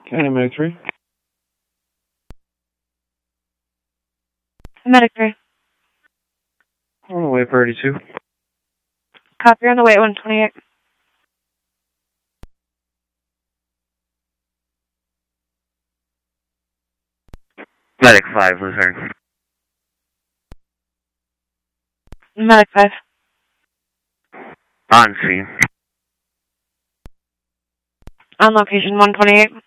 County Medic 3. Medic 3. On the way for 82. Copy, you're on the way at 128. Medic 5, Luzerne. Medic 5. On scene. On location 128.